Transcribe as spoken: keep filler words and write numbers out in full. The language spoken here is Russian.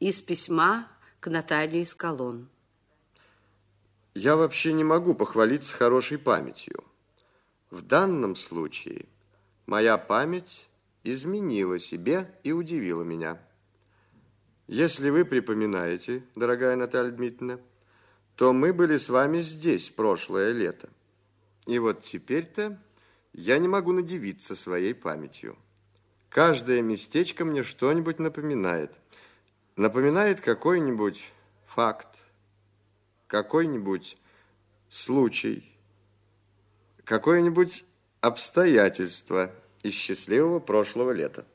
Из письма к Наталье из Колонн. Я вообще не могу похвалиться хорошей памятью. В данном случае моя память изменила себе и удивила меня. Если вы припоминаете, дорогая Наталья Дмитриевна, то мы были с вами здесь прошлое лето. И вот теперь-то я не могу надивиться своей памятью. Каждое местечко мне что-нибудь напоминает. Напоминает какой-нибудь факт, какой-нибудь случай, какое-нибудь обстоятельство из счастливого прошлого лета.